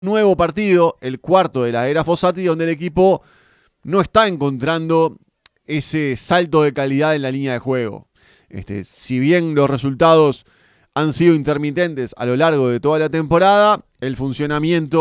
nuevo partido, el cuarto de la era Fossati, donde el equipo no está encontrando ese salto de calidad en la línea de juego. Si bien los resultados han sido intermitentes a lo largo de toda la temporada, el funcionamiento